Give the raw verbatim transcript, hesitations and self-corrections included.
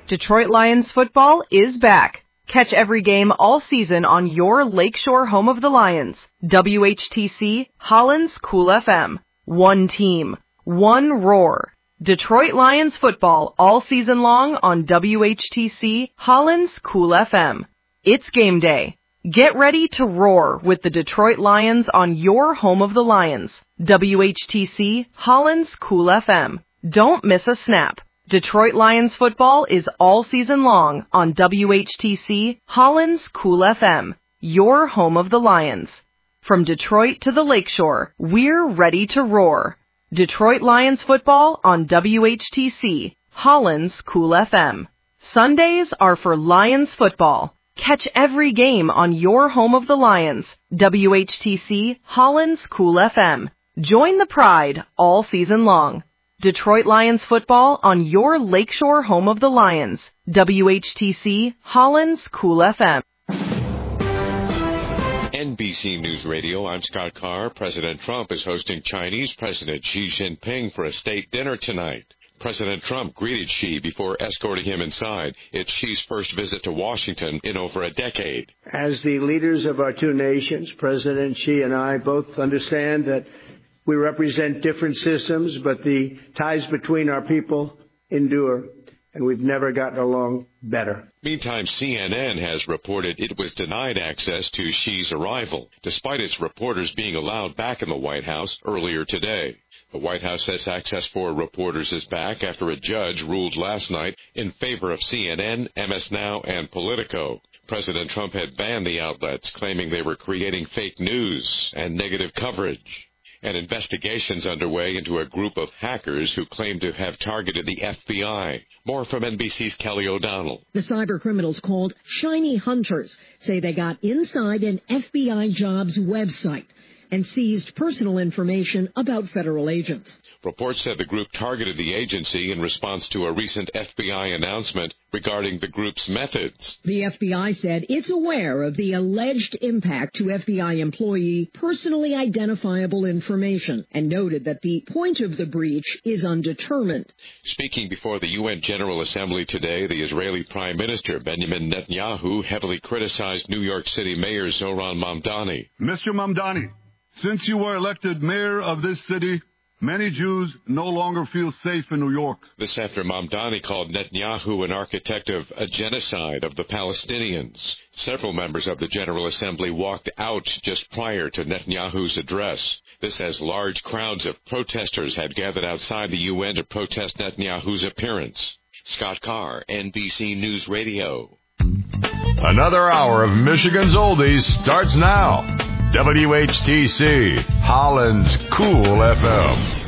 Detroit Lions football is back. Catch every game all season on your Lakeshore home of the Lions. W H T C, Holland's Cool F M. One team, one roar. Detroit Lions football all season long on W H T C, Holland's Cool F M. It's game day. Get ready to roar with the Detroit Lions on your home of the Lions. W H T C, Holland's Cool F M. Don't miss a snap. Detroit Lions football is all season long on W H T C, Holland's Cool F M, your home of the Lions. From Detroit to the Lakeshore, we're ready to roar. Detroit Lions football on W H T C, Holland's Cool F M. Sundays are for Lions football. Catch every game on your home of the Lions. W H T C, Holland's Cool F M. Join the pride all season long. Detroit Lions football on your Lakeshore home of the Lions. W H T C, Holland's Cool F M. N B C News Radio, I'm Scott Carr. President Trump is hosting Chinese President Xi Jinping for a state dinner tonight. President Trump greeted Xi before escorting him inside. It's Xi's first visit to Washington in over a decade. As the leaders of our two nations, President Xi and I both understand that we represent different systems, but the ties between our people endure, and we've never gotten along better. Meantime, C N N has reported it was denied access to Xi's arrival, despite its reporters being allowed back in the White House earlier today. The White House says access for reporters is back after a judge ruled last night in favor of C N N, M S Now, and Politico. President Trump had banned the outlets, claiming they were creating fake news and negative coverage. An investigation's underway into a group of hackers who claim to have targeted the F B I. More from N B C's Kelly O'Donnell. The cyber criminals called Shiny Hunters say they got inside an F B I jobs website and seized personal information about federal agents. Reports said the group targeted the agency in response to a recent F B I announcement regarding the group's methods. The F B I said it's aware of the alleged impact to F B I employee personally identifiable information and noted that the point of the breach is undetermined. Speaking before the U N General Assembly today, the Israeli Prime Minister Benjamin Netanyahu heavily criticized New York City Mayor Zohran Mamdani. Mister Mamdani, since you were elected mayor of this city, many Jews no longer feel safe in New York. This after Mamdani called Netanyahu an architect of a genocide of the Palestinians. Several members of the General Assembly walked out just prior to Netanyahu's address. This as large crowds of protesters had gathered outside the U N to protest Netanyahu's appearance. Scott Carr, N B C News Radio. Another hour of Michigan's Oldies starts now. W H T C, Holland's Cool F M.